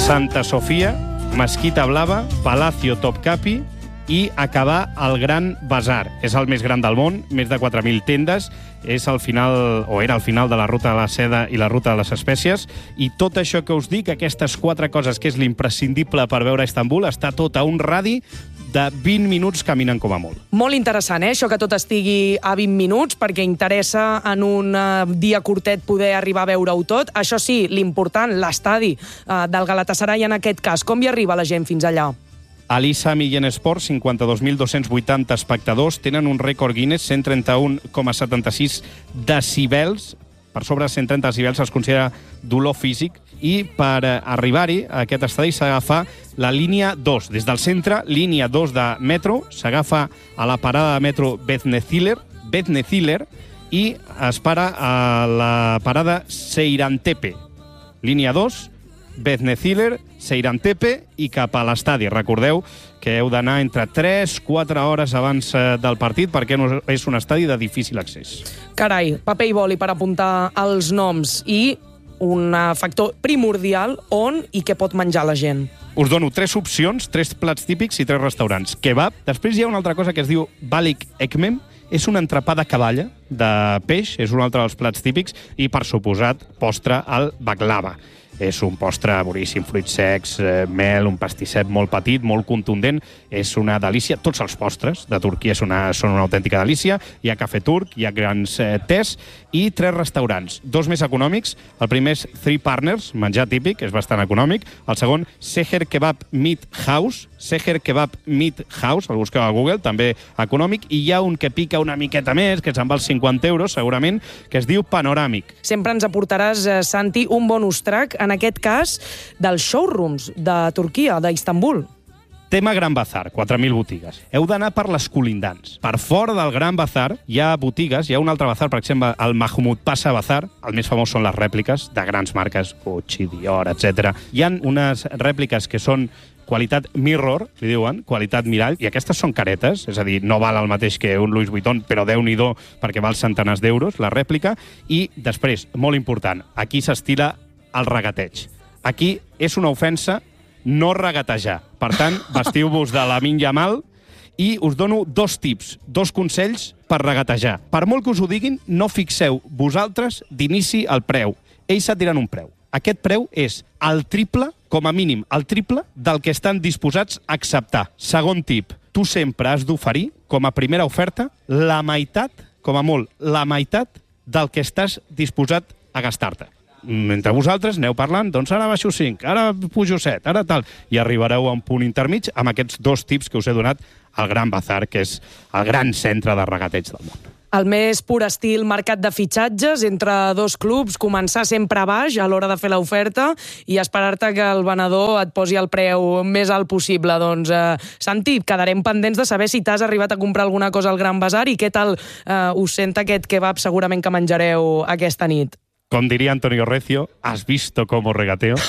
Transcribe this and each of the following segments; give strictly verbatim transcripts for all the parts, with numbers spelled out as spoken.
Santa Sofia, Mesquita Blava, Palacio Topkapi i acabar el Gran Bazar. És el més gran del món, més de quatre mil tendes, és el final, o era el final de la ruta de la seda i la ruta de les espècies, i tot això que us dic, aquestes quatre coses, que és l'imprescindible per veure Istanbul, està tot a un radi de vint minuts caminant com a molt. Molt interessant, eh? Això que tot estigui a vint minuts, perquè interessa en un uh, dia curtet poder arribar a veure-ho tot. Això sí, l'important, l'estadi uh, del Galatasaray en aquest cas. Com hi arriba la gent fins allà? Alisa Millen Sport, cinquanta-dos mil dos-cents vuitanta espectadors, tenen un rècord Guinness, cent trenta-un coma setanta-sis decibels. Per sobre de cent trenta decibels es considera dolor físic, i per arribar-hi a aquest estadi s'agafa la línia dos. Des del centre, línia dos de metro, s'agafa a la parada de metro Bethneziller, Bethneziller i es para a la parada Seyrantepe. Línia dos, Bethneziller, Seyrantepe i cap a l'estadi. Recordeu que heu d'anar entre tres a quatre hores abans del partit perquè és un estadi de difícil accés. Carai, paper i boli per apuntar els noms i un factor primordial on i què pot menjar la gent. Us dono tres opcions, tres plats típics i tres restaurants. Kebab. Després hi ha una altra cosa que es diu balik ekmem. És un entrepà de caballa, de peix, és un altre dels plats típics, i, per suposat, postre al baklava. És un postre boníssim, fruits secs, eh, mel, un pastisset molt petit, molt contundent. És una delícia. Tots els postres de Turquia són una, són una autèntica delícia. Hi ha cafè turc, hi ha grans eh, tés i tres restaurants. Dos més econòmics. El primer és Three Partners, menjar típic, és bastant econòmic. El segon, Seher Kebab Meat House. Seher Kebab Meat House, el busqueu a Google, també econòmic. I hi ha un que pica una miqueta més, que se'n val cinquanta euros, segurament, que es diu Panoràmic. Sempre ens aportaràs, eh, Santi, un bonus track, en aquest cas, dels showrooms de Turquia, d'Istanbul. Tema Gran Bazar, quatre mil botigues. Heu d'anar per les colindants. Per fora del Gran Bazar hi ha botigues, hi ha un altre bazar, per exemple, el Mahmoud Passa Bazar. El més famós són les rèpliques de grans marques, Gucci, Dior, etcètera. Hi ha unes rèpliques que són qualitat mirror, li diuen, qualitat mirall, i aquestes són caretes, és a dir, no val el mateix que un Louis Vuitton, però Déu-n'hi-do, perquè val centenars d'euros, la rèplica. I després, molt important, aquí s'estila el regateig. Aquí és una ofensa no regatejar. Per tant, vestiu-vos de Lamine Yamal i us dono dos tips, dos consells per regatejar. Per molt que us ho diguin, no fixeu vosaltres d'inici el preu. Ells et diran un preu. Aquest preu és el triple, com a mínim, el triple del que estan disposats a acceptar. Segon tip, tu sempre has d'oferir, com a primera oferta, la meitat, com a molt, la meitat del que estàs disposat a gastar-te. Entre vosaltres aneu parlant, doncs ara baixo cinc, ara pujo set, ara tal, i arribareu a un punt intermig amb aquests dos tips que us he donat al Gran Bazar, que és el gran centre de regateig del món. El més pur estil mercat de fitxatges entre dos clubs, començar sempre a baix a l'hora de fer l'oferta i esperar-te que el venedor et posi el preu més alt possible. Doncs, eh, Santi, quedarem pendents de saber si t'has arribat a comprar alguna cosa al Gran Bazar i què tal eh, us sent aquest kebab segurament que menjareu aquesta nit. Com diria Antonio Recio, ¿has visto cómo regateo?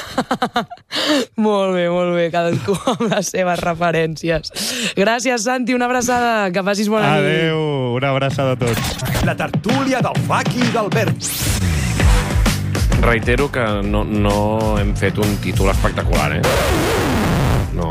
Molt bé, molt bé, cadascú amb les seves referències. Gràcies, Santi, una abraçada, que passis bona nit. Adéu, una abraçada a tots. La tertúlia del Faki i d'Albert. Reitero que no, no hem fet un títol espectacular, eh? No...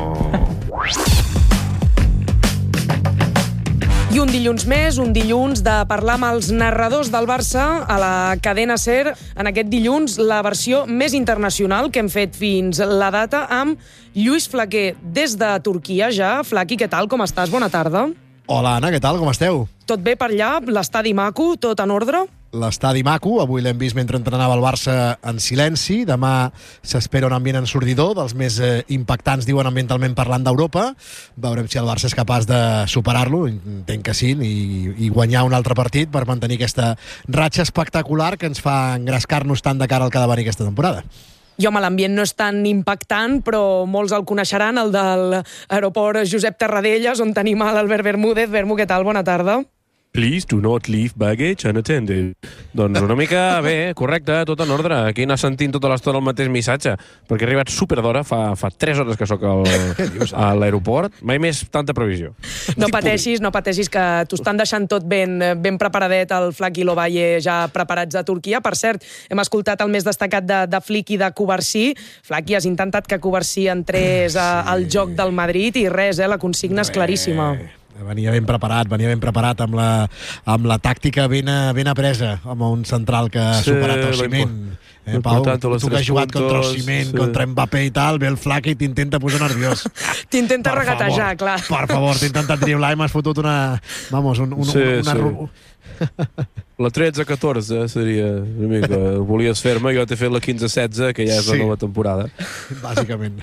I un dilluns més, un dilluns de parlar amb els narradors del Barça a la cadena SER. En aquest dilluns, la versió més internacional que hem fet fins la data amb Lluís Flaquer des de Turquia ja. Flaqui, què tal? Com estàs? Bona tarda. Hola, Anna, què tal? Com esteu? Tot bé per allà? L'estadi maco? Tot en ordre? L'estadi maco, avui l'hem vist mentre entrenava el Barça en silenci. Demà s'espera un ambient ensordidor, dels més eh, impactants, diuen, ambientalment parlant, d'Europa. Veurem si el Barça és capaç de superar-lo, entenc que sí, i, i guanyar un altre partit per mantenir aquesta ratxa espectacular que ens fa engrescar-nos tant de cara al que ha de venir aquesta temporada. I home, l'ambient no és tan impactant, però molts el coneixeran, el de l'aeroport Josep Tarradellas, on tenim l'Albert Bermúdez. Bermú, què tal? Bona tarda. Please do not leave baggage unattended. Doncs una mica bé, correcte, tot en ordre. Aquí anar sentint tota l'estona el mateix missatge, perquè he arribat super d'hora, fa, fa tres hores que sóc al, a l'aeroport. Mai més tanta previsió. No pateixis, no pateixis, que t'ho estan deixant tot ben, ben preparadet, el Flac i l'Ovalle ja preparats a Turquia. Per cert, hem escoltat el més destacat de, de Flick i de Covarsí. Flac, has intentat que Covarsí entrés a, al joc del Madrid i res, eh, la consigna és claríssima. Venia ben preparat, venia ben preparat amb la, amb la tàctica ben, ben apresa, amb un central que ha superat el Ciment. Eh, Pau, tu que has jugat contra el Ciment, sí. contra Mbappé i tal, ve el Flac i t'intenta posar nerviós. T'intenta regatejar, favor, clar. Per favor, t'he intentat driblar i m'has fotut una... Vamos, un, un, sí, una... Sí. La tretze catorze seria una mica... Volies fer-me, jo t'he fet la quinze setze, que ja és sí. la nova temporada. Bàsicament.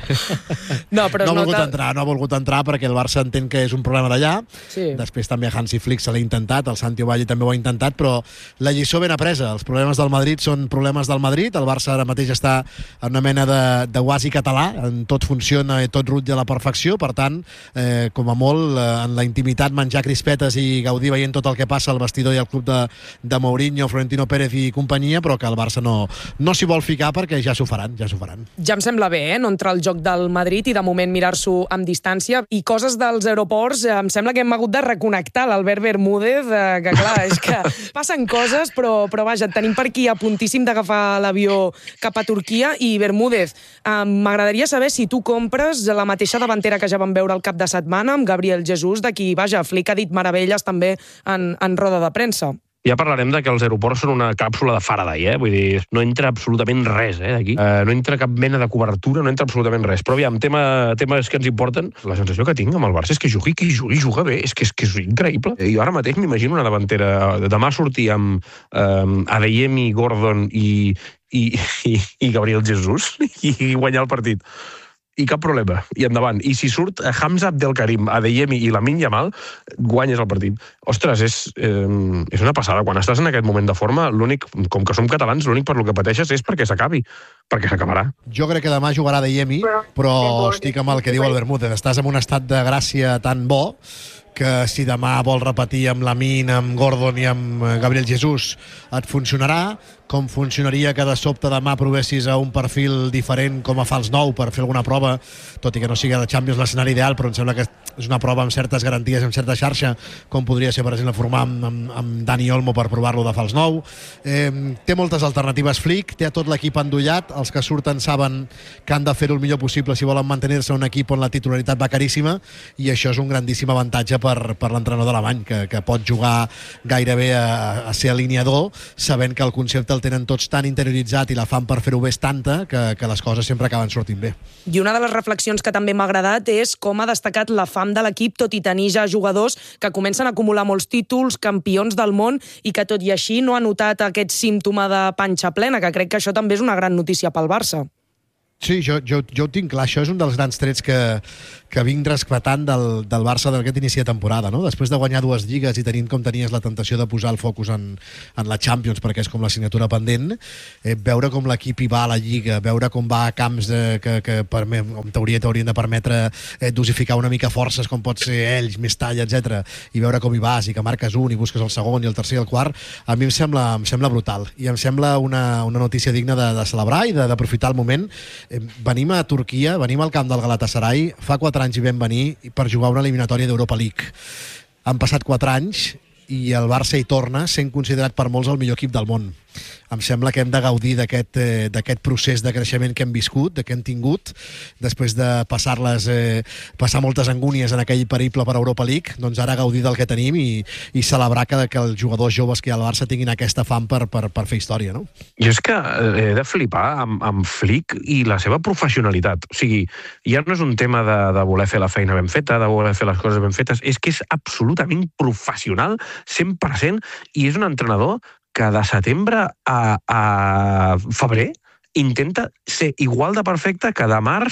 No, però no ha volgut nota... entrar, no ha volgut entrar perquè el Barça entén que és un problema d'allà. Sí. Després també Hansi Flick se l'ha intentat, el Santi Ovalle també ho ha intentat, però la lliçó ben apresa. Els problemes del Madrid són problemes del Madrid. El Barça ara mateix està en una mena de, de oasi català, en tot funciona i tot rutlla a la perfecció, per tant, eh, com a molt, eh, en la intimitat, menjar crispetes i gaudir veient tot el que passa al vestidor i al club de, de Mourinho, Florentino Pérez i companyia, però que el Barça no, no s'hi vol ficar perquè ja s'ho faran, ja s'ho faran. Ja em sembla bé, eh, no entrar al joc del Madrid i de moment mirar-s'ho amb distància. I coses dels aeroports, eh, em sembla que hem hagut de reconnectar l'Albert Bermúdez, eh, que clar, és que passen coses, però, però vaja, tenim per aquí a puntíssim d'agafar l'avió cap a Turquia. I Bermúdez, eh, m'agradaria saber si tu compres la mateixa davantera que ja vam veure el cap de setmana amb Gabriel Jesús, d'aquí, vaja, Flick ha dit meravelles també en, en roda de premsa. Ja parlarem de que els aeroports són una càpsula de Faraday, eh? Vull dir, no entra absolutament res, eh, d'aquí. Uh, no entra cap mena de cobertura, no entra absolutament res. Però aviam, tema, temes que ens importen, la sensació que tinc amb el Barça és que jugui qui jugui, juga bé, és que és, que és increïble. Jo ara mateix m'imagino una davantera, demà sortir amb um, Adeyemi, Gordon i, i, i, i Gabriel Jesús i guanyar el partit. I cap problema, i endavant. I si surt Hamza Abdelkarim, Adeyemi i Lamine Yamal, guanyes el partit. Ostres, és, eh, és una passada. Quan estàs en aquest moment de forma, l'únic, com que som catalans, l'únic per lo que pateixes és perquè s'acabi, perquè s'acabarà. Jo crec que demà jugarà Adeyemi, però estic amb el que diu el Bermúdez. Estàs en un estat de gràcia tan bo que si demà vol repetir amb Lamine, amb Gordon i amb Gabriel Jesús et funcionarà, com funcionaria que de sobte demà provessis a un perfil diferent com a fals nou per fer alguna prova, tot i que no sigui de Champions l'escenari ideal, però em sembla que és una prova amb certes garanties, amb certa xarxa, com podria ser, per exemple, formar amb, amb, amb Dani Olmo per provar-lo de fals nou. Eh, té moltes alternatives Flick, té a tot l'equip endollat, els que surten saben que han de fer-ho el millor possible si volen mantenir-se un equip on la titularitat va caríssima, i això és un grandíssim avantatge per, per l'entrenador alemany, que, que pot jugar gairebé a, a ser alineador, sabent que el concepte el tenen tots tan interioritzat i la fam per fer-ho bé és tanta que, que les coses sempre acaben sortint bé. I una de les reflexions que també m'ha agradat és com ha destacat la fam de l'equip, tot i tenir ja jugadors que comencen a acumular molts títols, campions del món, i que tot i així no ha notat aquest símptoma de panxa plena, que crec que això també és una gran notícia pel Barça. Sí, jo, jo, jo ho tinc clar. Això és un dels grans trets que, que vinc rescatant del, del Barça d'aquest inici de temporada, no? Després de guanyar dues lligues i tenint com tenies la tentació de posar el focus en, en la Champions, perquè és com la signatura pendent, eh, veure com l'equip hi va a la Lliga, veure com va a camps de, que, que per, en teoria t'haurien de permetre eh, dosificar una mica forces, com pot ser ells, més talla, etcètera, i veure com hi vas i que marques un i busques el segon i el tercer i el quart, a mi em sembla, em sembla brutal. I em sembla una, una notícia digna de, de celebrar i d'aprofitar el moment. Venim a Turquia, venim al camp del Galatasaray, fa quatre anys hi vam venir per jugar una eliminatòria d'Europa League. Han passat quatre anys i el Barça hi torna sent considerat per molts el millor equip del món. Em sembla que hem de gaudir d'aquest eh, d'aquest procés de creixement que hem viscut, que hem tingut, després de passar-les, eh, passar moltes angúnies en aquell periple per Europa League, doncs ara gaudir del que tenim i, i celebrar que, que els jugadors joves que hi ha al Barça tinguin aquesta fam per, per, per fer història, no? Jo és que he de flipar amb, amb Flick i la seva professionalitat. O sigui, ja no és un tema de, de voler fer la feina ben feta, de voler fer les coses ben fetes, és que és absolutament professional, cent per cent, i és un entrenador que de setembre a, a febrer intenta ser igual de perfecte que de març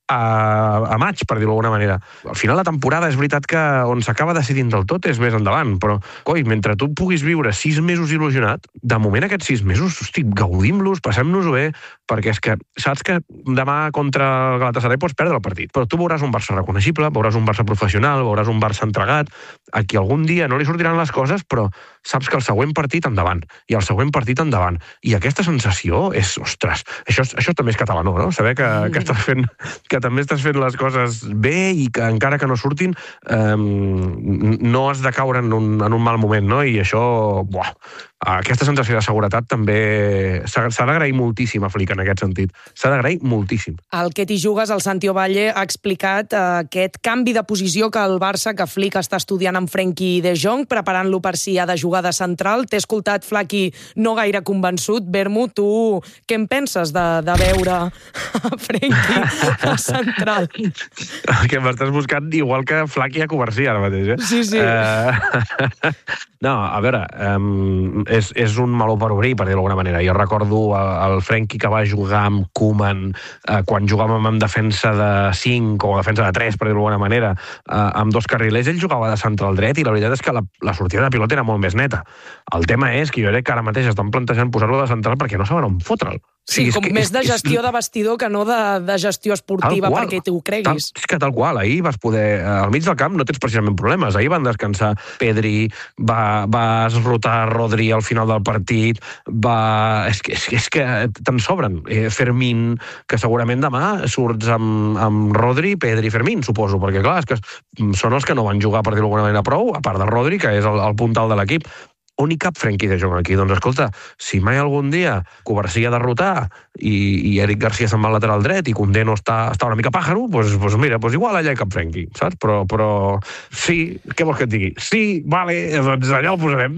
a, a maig, per dir-ho d'alguna manera. Al final la temporada és veritat que on s'acaba decidint del tot és més endavant, però, coi, mentre tu puguis viure sis mesos il·lusionat, de moment aquests sis mesos, hosti, gaudim-los, passem-nos-ho bé, perquè és que saps que demà contra el Galatasaray pots perdre el partit, però tu veuràs un Barça reconeixible, veuràs un Barça professional, veuràs un Barça entregat, a qui algun dia no li sortiran les coses, però saps que el següent partit endavant, i el següent partit endavant. I aquesta sensació és, ostres, això, això també és català, no? Saber que, que estàs fent que també estàs fent les coses bé i que encara que no surtin eh, no has de caure en un, en un mal moment, no? I això, buah, aquesta sensació de seguretat també s'ha d'agrair moltíssim a Flick en aquest sentit. S'ha d'agrair moltíssim. El que t'hi jugues, el Santi Ovalle, ha explicat eh, aquest canvi de posició que el Barça, que Flick està estudiant amb Frenkie de Jong, preparant-lo per si ha de jugar de central. T'he escoltat, Flaqui, no gaire convençut. Bermu, tu què en penses de, de veure a Frenkie a central? Que m'estàs buscant igual que Flaqui a Covarsí ara mateix, eh? Sí, sí. Uh, no, a veure, um, és, és un meló per obrir, per dir-ho d'alguna manera. Jo recordo el Frenkie que va jugar amb Koeman uh, quan jugàvem amb defensa de cinc o defensa de tres, per dir-ho d'alguna manera, uh, amb dos carrilers. Ell jugava de central dret i la veritat és que la, la sortida de pilota era molt més neta. El tema és que jo crec que ara mateix estan plantejant posar-lo de central perquè no saben on fotre'l. Sí, sí, com que, més de gestió és, de vestidor que no de, de gestió esportiva, qual, perquè t'ho creguis. Tal, és que tal qual, ahir vas poder... Al mig del camp no tens precisament problemes. Ahir van descansar Pedri, va, vas rotar Rodri al final del partit, va... És que, és, és que te'n sobren. Eh, Fermín, que segurament demà surts amb, amb Rodri, Pedri i Fermín, suposo, perquè clar, és que són els que no van jugar, per dir-ho d'alguna manera, prou, a part de Rodri, que és el, el puntal de l'equip. On hi cap Frenkie de Jong aquí? Doncs escolta, si mai algun dia Covarsí ha de rotar i, i Eric Garcia se'n va al lateral dret i Koundé no està, està una mica pàjaro, doncs, doncs mira, doncs igual allà hi cap Frenkie, saps? Però, però sí, què vols que et digui? Sí, vale, doncs allà el posarem.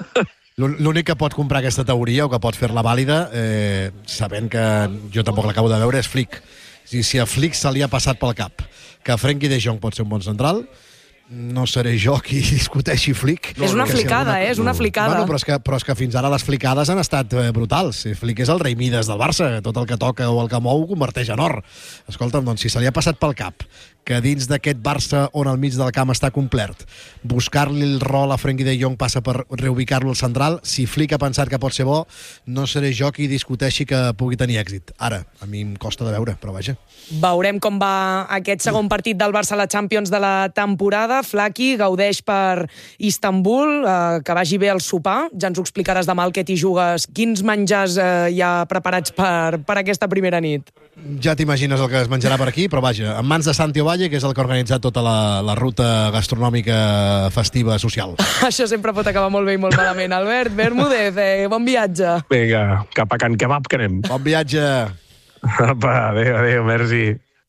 L'únic que pot comprar aquesta teoria o que pot fer-la vàlida, eh, sabent que jo tampoc l'acabo de veure, és Flick. Si, si a Flick se li ha passat pel cap que Frenkie de Jong pot ser un bon central, no seré jo qui discuteixi Flick. És una flicada, eh? És una flicada. Bueno, però, és que, però és que fins ara les flicades han estat eh, brutals. Flick és el rei Mides del Barça. Tot el que toca o el que mou ho converteix en or. Escolta'm, doncs, si se li ha passat pel cap que dins d'aquest Barça on al mig del camp està complet, buscar-li el rol a Frenkie de Jong passa per reubicar-lo al central, si Flick ha pensat que pot ser bo, no seré jo qui discuteixi que pugui tenir èxit. Ara, a mi em costa de veure, però vaja. Veurem com va aquest segon partit del Barça a la Champions de la temporada. Flaqui gaudeix per Istanbul, eh, que vagi bé el sopar. Ja ens ho explicaràs demà el que t'hi jugues. Quins menjars eh, hi ha preparats per, per aquesta primera nit? Ja t'imagines el que es menjarà per aquí, però vaja, en mans de Santi Ovalle, que és el que ha organitzat tota la, la ruta gastronòmica festiva social. Això sempre pot acabar molt bé i molt malament. Albert Bermúdez, eh, bon viatge. Vinga, cap a Can Kebab que anem. Bon viatge. Apa, adéu, adéu, merci.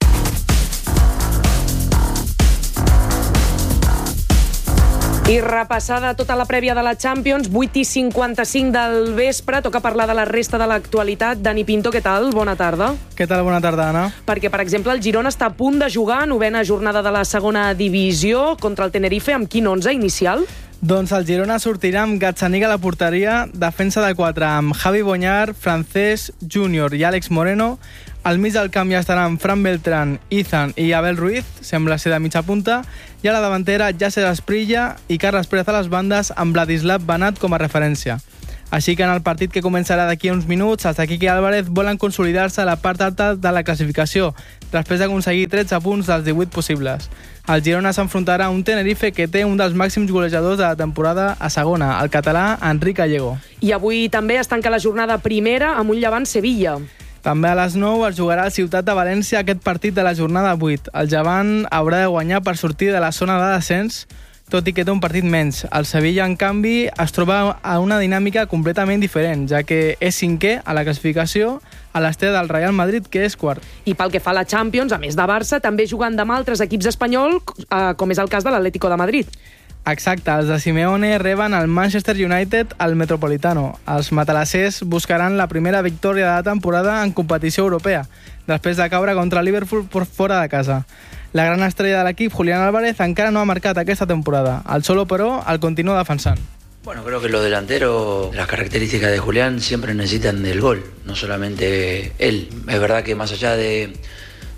I repassada tota la prèvia de la Champions, vuit i cinquanta-cinc del vespre, toca parlar de la resta de l'actualitat. Dani Pinto, què tal? Bona tarda. Què tal? Bona tarda, Anna. Perquè, per exemple, el Girona està a punt de jugar novena jornada de la segona divisió contra el Tenerife. Amb quin onze inicial? Doncs el Girona sortirà amb Gazzaniga a la porteria, defensa de quatre amb Javi Boñar, Francesc Júnior i Àlex Moreno. Al mig del camp ja estaran Fran Beltrán, Izan i Abel Ruiz, sembla ser de mitja punta, i a la davantera Yasser Asprilla i Carles Pérez a les bandes amb Vladislav Banat com a referència. Així que en el partit que començarà d'aquí a uns minuts, els de Quique Álvarez volen consolidar-se a la part alta de la classificació, després d'aconseguir tretze punts dels divuit possibles. El Girona s'enfrontarà a un Tenerife que té un dels màxims golejadors de la temporada a segona, el català Enric Gallego. I avui també es tanca la jornada primera amb un Llevant Sevilla. També a les nou es jugarà al Ciutat de València aquest partit de la jornada vuit. El Llevant haurà de guanyar per sortir de la zona de descens, tot i que té un partit menys. El Sevilla, en canvi, es troba a una dinàmica completament diferent, ja que és cinquè a la classificació a l'estela del Real Madrid, que és quart. I pel que fa a la Champions, a més de Barça, també juguen demà altres equips espanyols, eh, com és el cas de l'Atlético de Madrid. Exacte, els de Simeone reben el Manchester United al Metropolitano. Els matalassers buscaran la primera victòria de la temporada en competició europea, després de caure contra el Liverpool por fora de casa. La gran estrella de l'equip, Julián Álvarez, encara no ha marcat aquesta temporada. El Cholo, però, el continua defensant. Bueno, creo que los delanteros, las características de Julián siempre necesitan del gol, no solamente él. Es verdad que más allá de,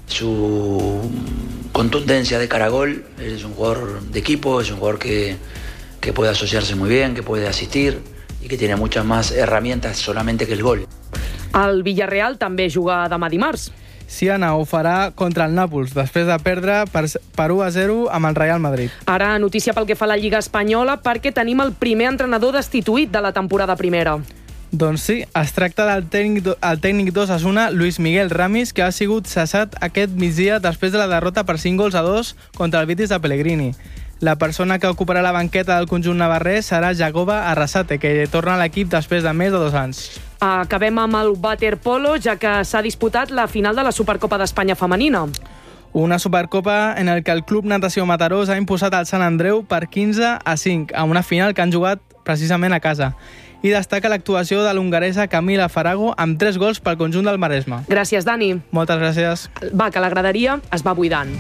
su contundencia de cara a gol. Es un jugador de equipo, es un jugador que, que puede asociarse muy bien, que puede asistir y que tiene muchas más herramientas solamente que el gol. El Villarreal també juga demà dimarts. Siana ho farà contra el Nàpols, després de perdre per, per u a zero amb el Real Madrid. Ara, notícia pel que fa a la Lliga Espanyola, perquè tenim el primer entrenador destituït de la temporada primera. Doncs sí, es tracta del tècnic, el tècnic d'Osasuna, Luis Miguel Ramis, que ha sigut cessat aquest migdia després de la derrota per cinc gols a dos contra el Betis de Pellegrini. La persona que ocuparà la banqueta del conjunt navarrès serà Jagoba Arrasate, que torna a l'equip després de més de dos anys. Acabem amb el waterpolo, ja que s'ha disputat la final de la Supercopa d'Espanya femenina. Una Supercopa en el que el Club Natació Mataró ha imposat al Sant Andreu per quinze a cinc, a una final que han jugat precisament a casa. I destaca l'actuació de l'hongaresa Camila Farago amb tres gols pel conjunt del Maresme. Gràcies, Dani. Moltes gràcies. Va, que la graderia es va buidant.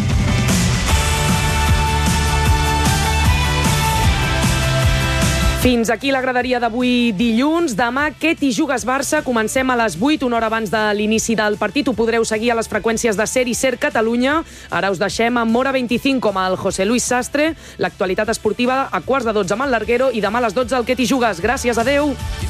Fins aquí la graderia d'avui dilluns. Demà, què t'hi jugues Barça? Comencem a les vuit, una hora abans de l'inici del partit. Ho podreu seguir a les freqüències de Ser i Ser Catalunya. Ara us deixem amb Hora vint-i-cinc amb el José Luis Sastre. L'actualitat esportiva a quarts de dotze amb el Larguero i demà a les dotze el què t'hi jugues. Gràcies, adeu.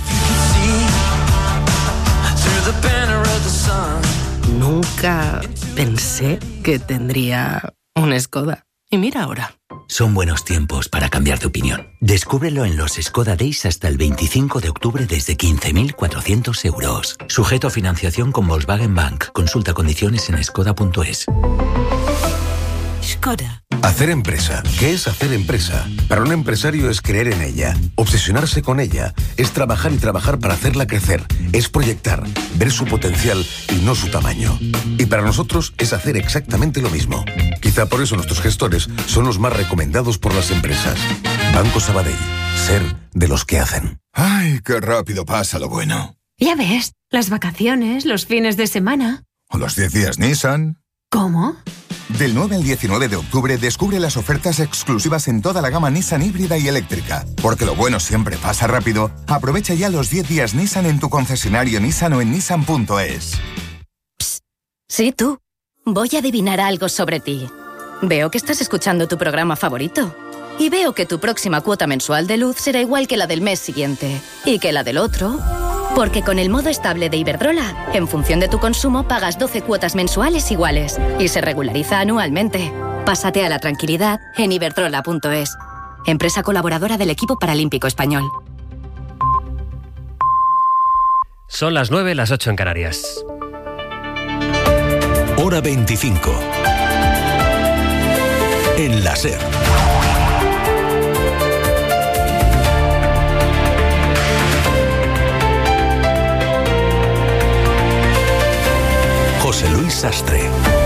Nunca pensé que tendría un Skoda. Y mira ahora. Son buenos tiempos para cambiar de opinión. Descúbrelo en los Skoda Days hasta el veinticinco de octubre desde quince mil cuatrocientos euros. Sujeto a financiación con Volkswagen Bank. Consulta condiciones en skoda punto es. Skoda. Hacer empresa. ¿Qué es hacer empresa? Para un empresario es creer en ella, obsesionarse con ella, es trabajar y trabajar para hacerla crecer, es proyectar, ver su potencial y no su tamaño. Y para nosotros es hacer exactamente lo mismo. Quizá por eso nuestros gestores son los más recomendados por las empresas. Banco Sabadell. Ser de los que hacen. ¡Ay, qué rápido pasa lo bueno! Ya ves, las vacaciones, los fines de semana. O los diez días Nissan. ¿Cómo? Del nueve al diecinueve de octubre descubre las ofertas exclusivas en toda la gama Nissan híbrida y eléctrica. Porque lo bueno siempre pasa rápido, aprovecha ya los diez días Nissan en tu concesionario Nissan o en nissan punto es. Psst, sí tú. Voy a adivinar algo sobre ti. Veo que estás escuchando tu programa favorito. Y veo que tu próxima cuota mensual de luz será igual que la del mes siguiente. Y que la del otro. Porque con el modo estable de Iberdrola, en función de tu consumo, pagas doce cuotas mensuales iguales y se regulariza anualmente. Pásate a la tranquilidad en iberdrola punto es. Empresa colaboradora del equipo paralímpico español. Son las nueve, las ocho en Canarias. Hora veinticinco. En la Ser. José Luis Sastre.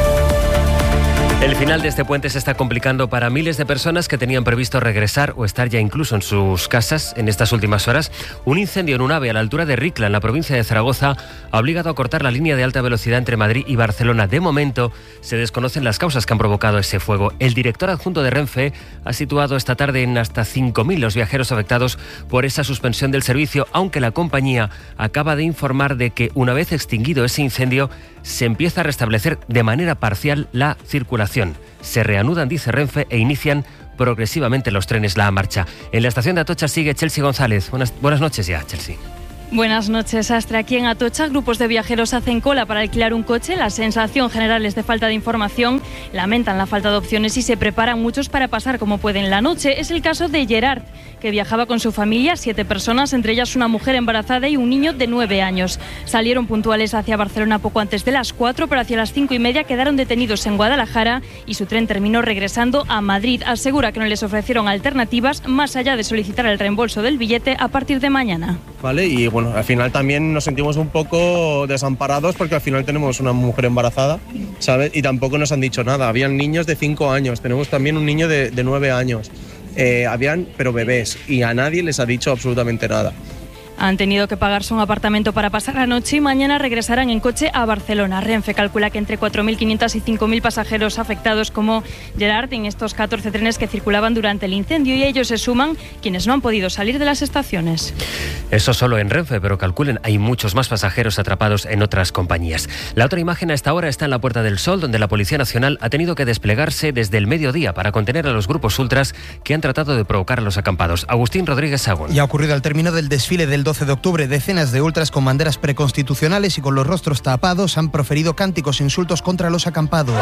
El final de este puente se está complicando para miles de personas que tenían previsto regresar o estar ya incluso en sus casas en estas últimas horas. Un incendio en un AVE a la altura de Ricla, en la provincia de Zaragoza, ha obligado a cortar la línea de alta velocidad entre Madrid y Barcelona. De momento, se desconocen las causas que han provocado ese fuego. El director adjunto de Renfe ha situado esta tarde en hasta cinco mil los viajeros afectados por esa suspensión del servicio, aunque la compañía acaba de informar de que, una vez extinguido ese incendio, se empieza a restablecer de manera parcial la circulación. Se reanudan, dice Renfe, e inician progresivamente los trenes la marcha. En la estación de Atocha sigue Chelsea González. Buenas, buenas noches ya, Chelsea. Buenas noches, Astra. Aquí en Atocha, grupos de viajeros hacen cola para alquilar un coche. La sensación general es de falta de información. Lamentan la falta de opciones y se preparan muchos para pasar como pueden la noche. Es el caso de Gerard, que viajaba con su familia, siete personas, entre ellas una mujer embarazada y un niño de nueve años. Salieron puntuales hacia Barcelona poco antes de las cuatro, pero hacia las cinco y media quedaron detenidos en Guadalajara y su tren terminó regresando a Madrid. Asegura que no les ofrecieron alternativas más allá de solicitar el reembolso del billete a partir de mañana. Vale, y bueno, al final también nos sentimos un poco desamparados porque al final tenemos una mujer embarazada, ¿sabes? Y tampoco nos han dicho nada. Habían niños de cinco años, tenemos también un niño de, de nueve años. Eh, habían, pero bebés, y a nadie les ha dicho absolutamente nada. Han tenido que pagarse un apartamento para pasar la noche y mañana regresarán en coche a Barcelona. Renfe calcula que entre cuatro mil quinientos y cinco mil pasajeros afectados como Gerard en estos catorce trenes que circulaban durante el incendio, y a ellos se suman quienes no han podido salir de las estaciones. Eso solo en Renfe, pero calculen, hay muchos más pasajeros atrapados en otras compañías. La otra imagen a esta hora está en la Puerta del Sol, donde la Policía Nacional ha tenido que desplegarse desde el mediodía para contener a los grupos ultras que han tratado de provocar a los acampados. Agustín Rodríguez Sagún. Y ha ocurrido al término del desfile del doce de octubre. Decenas de ultras con banderas preconstitucionales y con los rostros tapados han proferido cánticos e insultos contra los acampados.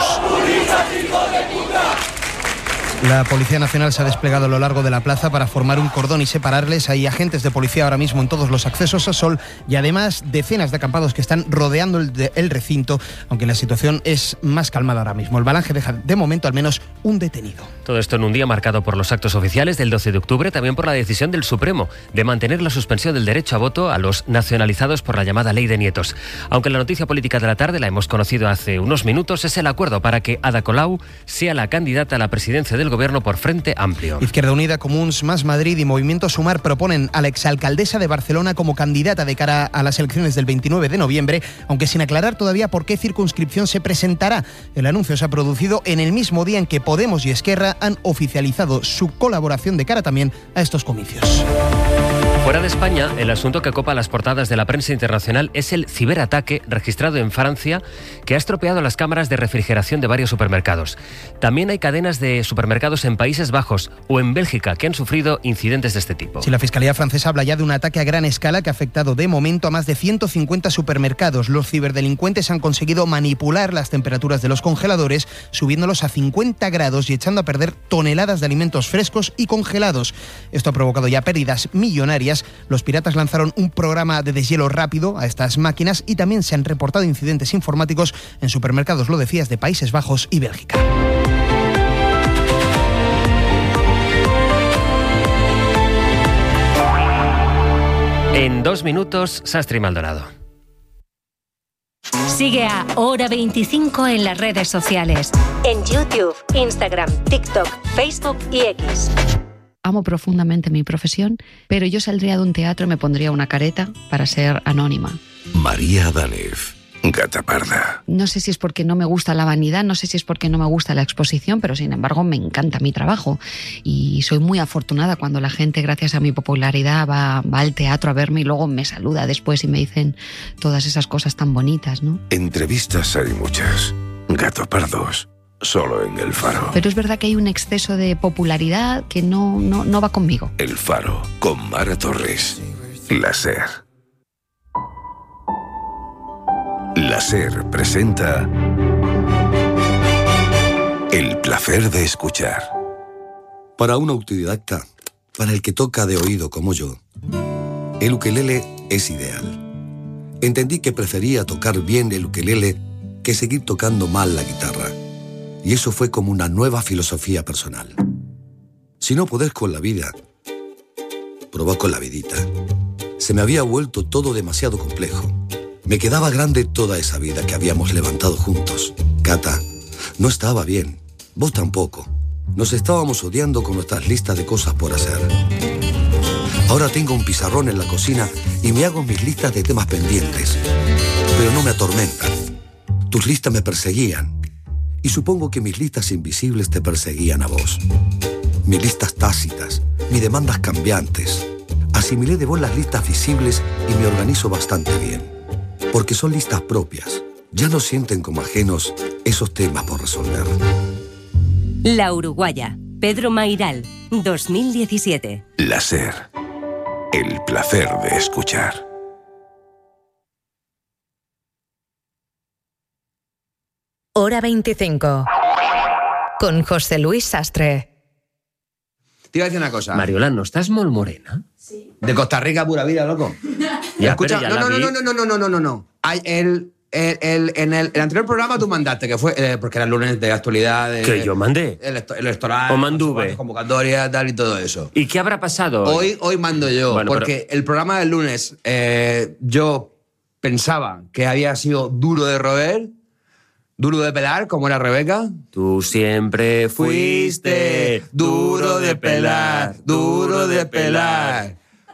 La Policía Nacional se ha desplegado a lo largo de la plaza para formar un cordón y separarles. Hay agentes de policía ahora mismo en todos los accesos a Sol y además decenas de acampados que están rodeando el, de, el recinto, aunque la situación es más calmada ahora mismo. El balance deja de momento al menos un detenido. Todo esto en un día marcado por los actos oficiales del doce de octubre, también por la decisión del Supremo de mantener la suspensión del derecho a voto a los nacionalizados por la llamada Ley de Nietos. Aunque la noticia política de la tarde la hemos conocido hace unos minutos, es el acuerdo para que Ada Colau sea la candidata a la presidencia del Gobierno por Frente Amplio. Izquierda Unida, Comuns, Más Madrid y Movimiento Sumar proponen a la exalcaldesa de Barcelona como candidata de cara a las elecciones del veintinueve de noviembre, aunque sin aclarar todavía por qué circunscripción se presentará. El anuncio se ha producido en el mismo día en que Podemos y Esquerra han oficializado su colaboración de cara también a estos comicios. Fuera de España, el asunto que copa las portadas de la prensa internacional es el ciberataque registrado en Francia que ha estropeado las cámaras de refrigeración de varios supermercados. También hay cadenas de supermercados en Países Bajos o en Bélgica que han sufrido incidentes de este tipo. Sí, la Fiscalía francesa habla ya de un ataque a gran escala que ha afectado de momento a más de ciento cincuenta supermercados. Los ciberdelincuentes han conseguido manipular las temperaturas de los congeladores, subiéndolos a cincuenta grados y echando a perder toneladas de alimentos frescos y congelados. Esto ha provocado ya pérdidas millonarias. Los piratas lanzaron un programa de deshielo rápido a estas máquinas y también se han reportado incidentes informáticos en supermercados, lo decías, de Países Bajos y Bélgica. En dos minutos, Sastre y Maldonado. Sigue a Hora veinticinco en las redes sociales. En YouTube, Instagram, TikTok, Facebook y X. Amo profundamente mi profesión, pero yo saldría de un teatro y me pondría una careta para ser anónima. María Adález, Gata Parda. No sé si es porque no me gusta la vanidad, no sé si es porque no me gusta la exposición, pero sin embargo me encanta mi trabajo. Y soy muy afortunada cuando la gente, gracias a mi popularidad, va, va al teatro a verme y luego me saluda después y me dicen todas esas cosas tan bonitas, ¿no? Entrevistas hay muchas. Gato Pardos. Solo en El Faro. Pero es verdad que hay un exceso de popularidad que no, no, no va conmigo. El Faro, con Mara Torres. La SER. La SER presenta El placer de escuchar. Para un autodidacta, para el que toca de oído como yo, el ukelele es ideal. Entendí que prefería tocar bien el ukelele que seguir tocando mal la guitarra. Y eso fue como una nueva filosofía personal. Si no podés con la vida, probá con la vidita. Se me había vuelto todo demasiado complejo. Me quedaba grande toda esa vida que habíamos levantado juntos. Cata, no estaba bien. Vos tampoco. Nos estábamos odiando con nuestras listas de cosas por hacer. Ahora tengo un pizarrón en la cocina y me hago mis listas de temas pendientes. Pero no me atormentan. Tus listas me perseguían. Y supongo que mis listas invisibles te perseguían a vos. Mis listas tácitas, mis demandas cambiantes. Asimilé de vos las listas visibles y me organizo bastante bien. Porque son listas propias. Ya no sienten como ajenos esos temas por resolver. La Uruguaya. Pedro Mairal, dos mil diecisiete. La SER. El placer de escuchar. Hora veinticinco. Con José Luis Sastre. Te iba a decir una cosa. Mariolán, ¿no estás molt morena? Sí. De Costa Rica, pura vida, loco. Ya, Escucha, pero ya no, la no, vi. no, no, no, no, no, no, no. Hay el, el, el, en el, el anterior programa tú mandaste, que fue, eh, porque era el lunes de actualidad. De, Que yo mandé. El, el electoral. O manduve. Convocatoria, tal y todo eso. ¿Y qué habrá pasado hoy? Hoy, hoy mando yo, Bueno, porque el programa del lunes eh, yo pensaba que había sido duro de roer, duro de pelar, como era Rebeca. Tú siempre fuiste duro de pelar, duro de pelar.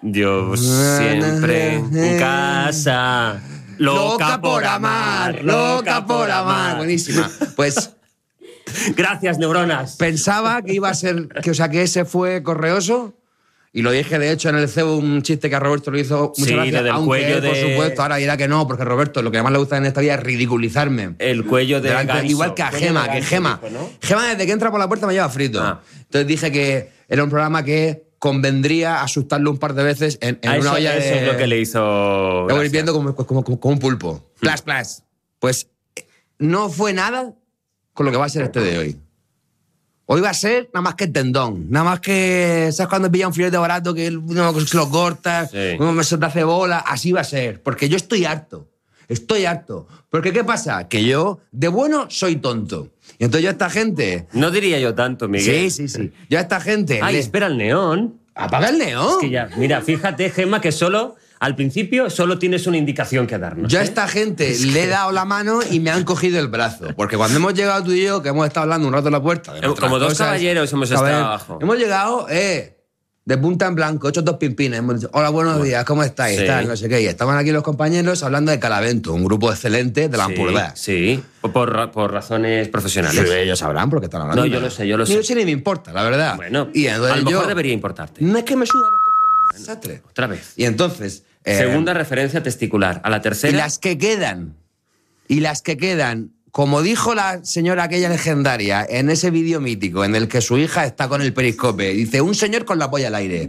Yo siempre en casa. Loca, loca por amar, loca por amar. Buenísima. Pues... Gracias, neuronas. Pensaba que iba a ser... Que, o sea, que ese fue correoso... Y lo dije, de hecho, en el C E O, un chiste que a Roberto lo hizo muchas sí, gracias, del aunque cuello él, por de... supuesto, ahora dirá que no, porque Roberto lo que más le gusta en esta vida es ridiculizarme. El cuello de Delante, ganso. igual que a Gema, que Gema. Dijo, ¿no? Gema desde que entra por la puerta me lleva frito. Ah. Entonces dije que era un programa que convendría asustarlo un par de veces en, en a una eso, olla eso de... es lo que le hizo... Lo voy viendo como, como, como, como un pulpo. Hmm. Plas, plas. Pues no fue nada con lo que va a ser este de hoy. Hoy va a ser nada más que tendón. Nada más que... ¿Sabes cuando pilla un filete barato que uno se lo corta? Sí. Uno se te hace bola. Así va a ser. Porque yo estoy harto. Estoy harto. Porque ¿qué pasa? Que yo, de bueno, soy tonto. Y entonces yo a esta gente... No diría yo tanto, Miguel. Sí, sí, sí. Yo a esta gente... Ay, le... espera el neón. ¿Apaga el neón? Es que ya... Mira, fíjate, Gemma, que solo... Al principio solo tienes una indicación que darnos. Yo a ¿eh? esta gente es le he dado la mano y me han cogido el brazo. Porque cuando hemos llegado tú y yo, que hemos estado hablando un rato en la puerta... Como dos cosas, caballeros hemos estado ver, abajo. Hemos llegado, eh, de punta en blanco, hecho dos pimpines. Hemos dicho, hola, buenos bueno, días, ¿cómo estáis? Sí. Tal, no sé qué. Y estaban aquí los compañeros hablando de Calavento, un grupo excelente de la Ampurdá. Sí, sí. Por, por razones profesionales. Sí, ellos sabrán porque están hablando. No, yo lo sé, yo lo sé. Yo sí ni me importa, la verdad. Bueno, y a lo mejor yo, debería importarte. No es que me suda los cojones. Bueno, otra vez. Y entonces... Eh, Segunda referencia testicular. A la tercera... Y las que quedan, y las que quedan, como dijo la señora aquella legendaria en ese vídeo mítico en el que su hija está con el periscope, dice, un señor con la polla al aire.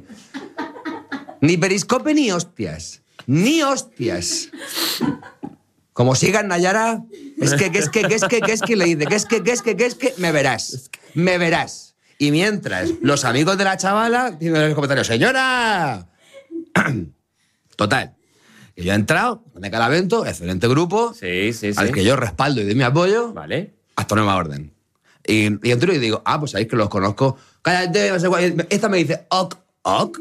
Ni periscope ni hostias. Ni hostias. Como sigan Nayara, es que, que, es que, que, es que, que, es que, le dice, que es que, que, es que, que, es que, me verás. Me verás. Y mientras los amigos de la chavala dicen en los comentarios, señora... Total, que yo he entrado de Calavento, excelente grupo, sí, sí, sí. al que yo respaldo y doy mi apoyo, vale. hasta nueva orden. Y, y entro y digo, ah, pues sabéis que los conozco. Cállate, no sé cuál. Esta me dice, ok, ok.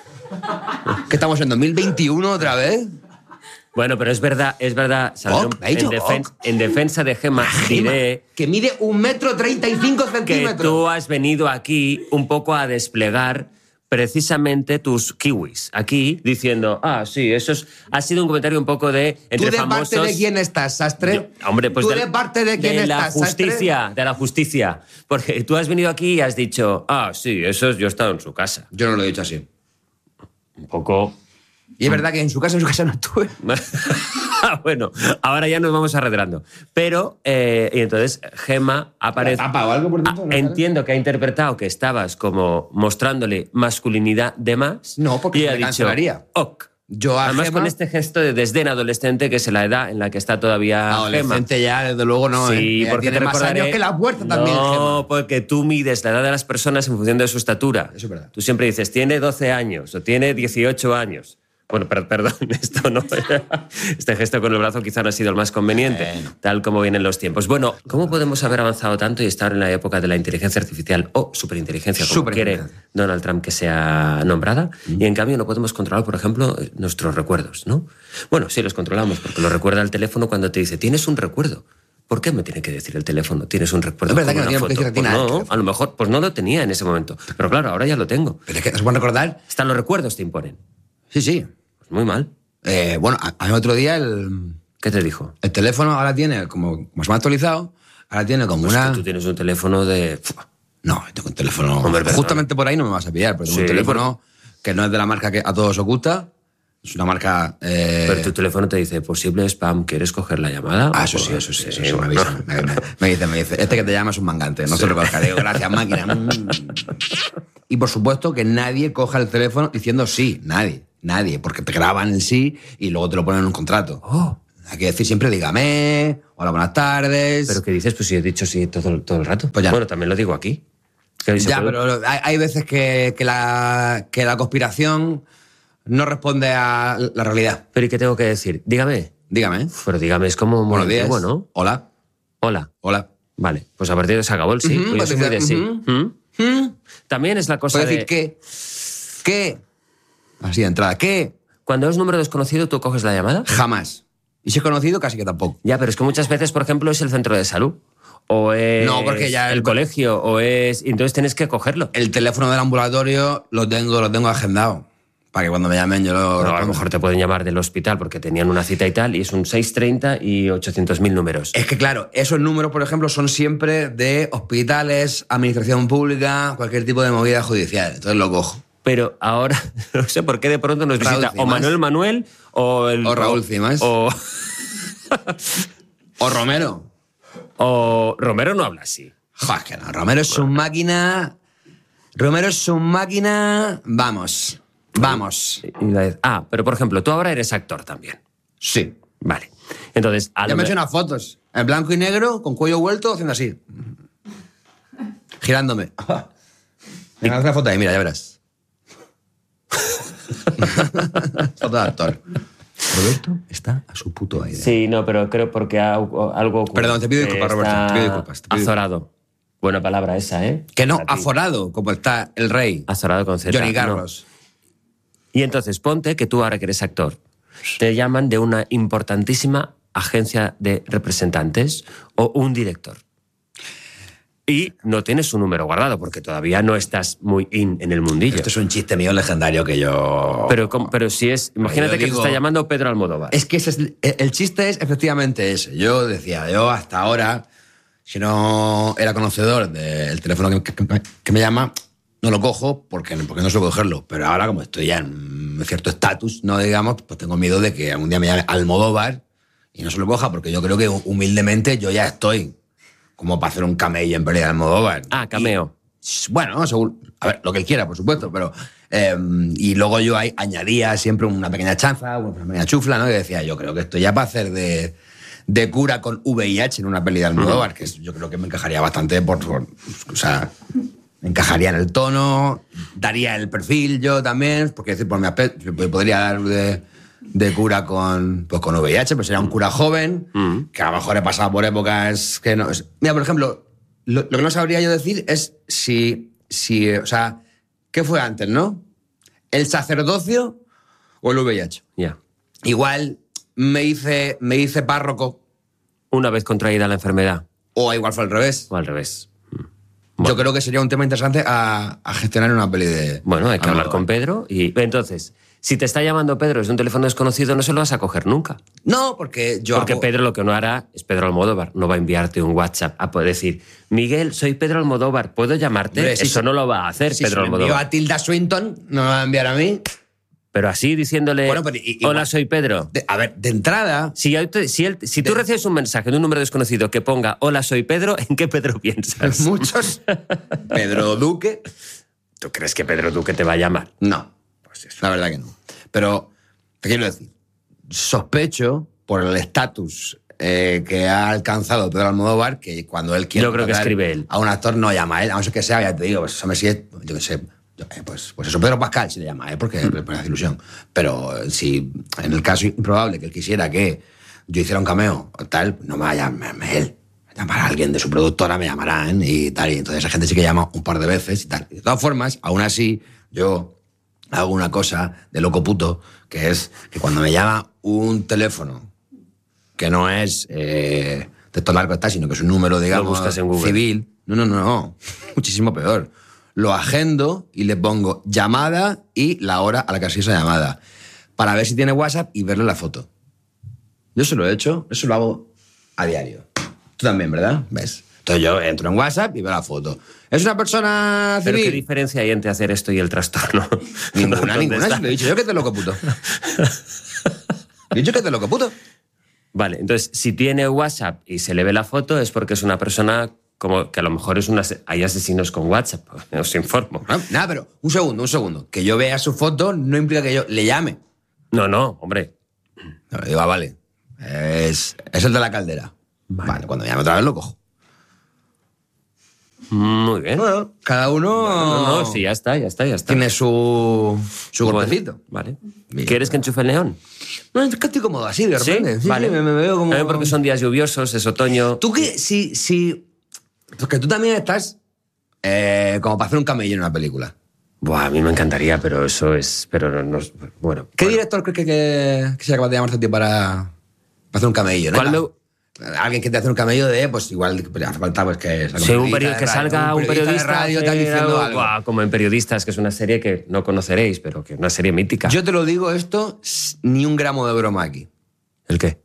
Que estamos en dos mil veintiuno otra vez. Bueno, pero es verdad, es verdad, Salero, ok, en, defen en defensa de Gemma, Gemma, diré... Que mide un metro treinta y cinco centímetros. Que tú has venido aquí un poco a desplegar... precisamente tus kiwis aquí diciendo, ah, sí, eso es, ha sido un comentario un poco de entre ¿Tú de famosos... parte de quién estás, Sastre? Yo, hombre, pues ¿Tú de, de parte de quién de estás, la justicia, Sastre? De la justicia. Porque tú has venido aquí y has dicho, ah, sí, eso es, yo he estado en su casa. Yo no lo he dicho así. Un poco... Y es verdad que en su casa, en su casa no estuve. Bueno, ahora ya nos vamos arredrando. Pero, eh, y entonces, Gemma aparece... ¿Ha pagado algo por dentro? Ah, entiendo que ha interpretado que estabas como mostrándole masculinidad de más. No, porque y me ha dicho, cancelaría. ok. Yo a Además, Gemma, con este gesto de desdén adolescente, que es la edad en la que está todavía adolescente Gemma. ya, desde luego no. Sí, eh. porque tiene te más recordaré... años que la puerta también, No, Gemma. porque tú mides la edad de las personas en función de su estatura. Eso es verdad. Tú siempre dices, tiene doce años o tiene dieciocho años. Bueno, per perdón, esto no. Este gesto con el brazo quizá no ha sido el más conveniente, bueno. Tal como vienen los tiempos. Bueno, ¿cómo podemos haber avanzado tanto y estar en la época de la inteligencia artificial o superinteligencia, como quiere Donald Trump que sea nombrada? Mm. Y en cambio no podemos controlar, por ejemplo, nuestros recuerdos, ¿no? Bueno, sí los controlamos, porque lo recuerda el teléfono cuando te dice, tienes un recuerdo. ¿Por qué me tiene que decir el teléfono? ¿Tienes un recuerdo? Es verdad que no una tiene foto? que Pues no, a lo mejor pues no lo tenía en ese momento. Pero claro, ahora ya lo tengo. Pero es que nos van a recordar. Están los recuerdos, te imponen. Sí, sí. Pues muy mal. Eh, bueno, a, a mí otro día el... ¿Qué te dijo? El teléfono ahora tiene, como, como se me ha actualizado, ahora tiene como pues una... Que tú tienes un teléfono de... No, tengo un teléfono... Hombre, justamente por ahí no me vas a pillar, pero tengo sí, un teléfono por... que no es de la marca que a todos os gusta, es una marca... Eh... Pero tu teléfono te dice, posible spam, ¿quieres coger la llamada? Ah, eso sí, eso sí, eso sí, me avisa. Me, me, me dice, me dice, este que te llama es un mangante, no sí. Se lo cogeré. Digo, gracias, máquina. Y por supuesto que nadie coja el teléfono diciendo sí, nadie. Nadie, porque te graban el sí y luego te lo ponen en un contrato. Oh. Hay que decir siempre, dígame, hola, buenas tardes. ¿Pero qué dices? Pues si he dicho sí todo, todo el rato. Pues ya. Bueno, también lo digo aquí. Ya, puede... pero hay, hay veces que, que, la, que la conspiración no responde a la realidad. ¿Pero y qué tengo que decir? Dígame. Dígame. Pero dígame, es como... Buenos días. Bueno. Hola. Hola. Hola. Vale, pues a partir de se acabó el sí. Uh-huh, pues yo soy muy de sí. Uh-huh. Uh-huh. También es la cosa de... decir ¿qué? ¿Qué? Así de entrada, ¿qué? Cuando es número desconocido, ¿tú coges la llamada? Jamás. Y si es conocido, casi que tampoco. Ya, pero es que muchas veces, por ejemplo, es el centro de salud. O es no, porque ya el, el colegio, o es... Entonces tienes que cogerlo. El teléfono del ambulatorio lo tengo, lo tengo agendado. Para que cuando me llamen yo lo... No, a lo mejor te pueden llamar del hospital porque tenían una cita y tal, y es un seis treinta y ochocientos mil números. Es que claro, esos números, por ejemplo, son siempre de hospitales, administración pública, cualquier tipo de movida judicial. Entonces lo cojo. Pero ahora, no sé por qué de pronto nos Raúl visita Cimas. o Manuel Manuel o... El, O Raúl Cimas. O, o Romero. O Romero no habla así. Joder, que no. Romero es un máquina... Romero es un máquina... Vamos... Vamos. Y la- Ah, pero por ejemplo, tú ahora eres actor también. Sí. Vale. Entonces, a Ya lo me he me- hecho unas fotos. En blanco y negro, con cuello vuelto, haciendo así. Girándome. Me haces una foto ahí, mira, ya verás. Foto de actor. Roberto está a su puto aire. Sí, no, pero creo porque ha- algo ocurre. Perdón, te pido disculpas, Está Roberto, te pido disculpas, te pido azorado. Buena palabra esa, ¿eh? Que no, Para ti. aforado, como está el rey. Azorado con Z. Johnny no. Carlos. Y entonces, ponte que tú ahora que eres actor, te llaman de una importantísima agencia de representantes o un director. Y no tienes su número guardado porque todavía no estás muy in en el mundillo. Esto es un chiste mío legendario que yo... Pero, ¿cómo? Pero si es... Imagínate Yo que digo- te está llamando Pedro Almodóvar. Es que ese es el, el chiste es efectivamente ese. Yo decía, yo hasta ahora, si no era conocedor del teléfono que, que- que me llama, no lo cojo porque, porque no suelo cogerlo. Pero ahora, como estoy ya en cierto estatus, no digamos, pues tengo miedo de que algún día me llame Almodóvar y no se lo coja, porque yo creo que humildemente yo ya estoy como para hacer un camello en pelea de Almodóvar. Ah, cameo. Y, bueno, según, a ver, lo que él quiera, por supuesto, pero... eh, y luego yo ahí añadía siempre una pequeña chanza, una pequeña chufla, ¿no? Y decía, yo creo que esto ya para hacer de, de cura con V I H en una peli de Almodóvar, que es- yo creo que me encajaría bastante por... por- o sea, me encajaría en el tono, daría el perfil yo también, porque decir, por mi aspecto, yo podría dar de, de cura con, pues con V I H, pero sería un cura joven, que a lo mejor he pasado por épocas que no... es- Mira, por ejemplo, lo, lo que no sabría yo decir es si, si, eh, o sea, ¿qué fue antes, no? ¿El sacerdocio o el V I H? Ya. Igual me hice, me hice párroco. Una vez contraída la enfermedad. O igual fue al revés. O al revés. Yo creo que sería un tema interesante a, a gestionar en una peli de... Bueno, hay que hablar Almodóvar. con Pedro y... Entonces, si te está llamando Pedro desde un teléfono desconocido, no se lo vas a coger nunca. No, porque yo Porque hago- Pedro lo que no hará es Pedro Almodóvar. No va a enviarte un WhatsApp a poder decir, Miguel, soy Pedro Almodóvar, ¿puedo llamarte? Hombre, si Eso se- no lo va a hacer si Pedro se lo envío Almodóvar. a Tilda Swinton, no me va a enviar a mí. Pero así diciéndole, Bueno, pero i- igual- hola, soy Pedro. De- a ver, de entrada... Si, él te- si, él- si tú recibes un mensaje de un número desconocido que ponga, hola, soy Pedro, ¿en qué Pedro piensas? Muchos. Pedro Duque. ¿Tú crees que Pedro Duque te va a llamar? No, pues eso, la verdad que no. Pero, te quiero decir, sospecho por el estatus eh, que ha alcanzado Pedro Almodóvar, que cuando él quiere Yo creo que contratar escribe él. a un actor no llama a él, a no ser que sea, ya te digo, pues eso me sigue, yo qué sé, yo, eh, pues, pues eso, Pedro Pascal si le llama a él, porque le hace ilusión. Pero eh, si en el caso improbable que él quisiera que yo hiciera un cameo o tal, no me va a llamarme él. Llamará a alguien de su productora, me llamarán y tal. Y entonces esa gente sí que llama un par de veces y tal. Y de todas formas, aún así, yo hago una cosa de loco puto, que es que cuando me llama un teléfono que no es eh, de esto largo está, sino que es un número, digamos, buscas en Google. civil. No, no, no, no. Muchísimo peor. Lo agendo y le pongo llamada y la hora a la que ha sido esa llamada. Para ver si tiene WhatsApp y verle la foto. Yo se lo he hecho, eso lo hago a diario. Tú también, ¿verdad? ¿Ves? Entonces yo entro en WhatsApp y veo la foto. ¿Es una persona ¿Pero civil? qué diferencia hay entre hacer esto y el trastorno? Ninguna, ¿Dónde ninguna. está? Si lo he dicho yo que te loco puto. He dicho que te loco puto. Vale, entonces, si tiene WhatsApp y se le ve la foto es porque es una persona como que a lo mejor es una... Hay asesinos con WhatsApp, os informo. No, nada, pero un segundo, un segundo. Que yo vea su foto no implica que yo le llame. No, no, hombre. No, le digo, ah, vale. Es, es el de la caldera. Vale. Vale, cuando me llame otra vez lo cojo. Muy bien. Bueno, cada uno... No, no, no, sí, ya está, ya está, ya está. Tiene su, su Bueno, golpecito. Vale. ¿Quieres que enchufe el neón? No, es que estoy cómodo así, de ¿Sí? repente. Sí, Vale. sí, me, me veo como... También porque son días lluviosos, es otoño. Tú que, si, si... Porque tú también estás eh, como para hacer un camello en una película. Buah, a mí me encantaría, pero eso es... Pero no, no es- bueno. ¿Qué director crees que, que, que sea capaz de llamarte a ti para, para hacer un camello? ¿Cuál Neta? me- alguien que te hace un camello de, pues igual hace falta pues que, sí, un period que salga un periodista, de radio tal, diciendo algo. Buah, como en Periodistas, que es una serie que no conoceréis, pero que es una serie mítica. Yo te lo digo esto, ni un gramo de broma aquí. ¿El qué?